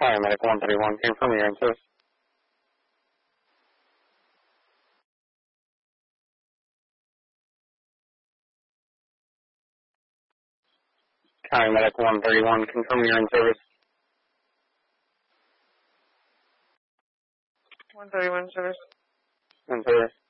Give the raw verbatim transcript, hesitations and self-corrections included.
Hi, Medic one thirty-one, confirm your in-service. Hi, Medic one thirty-one, confirm your in-service. one thirty-one service. In-service.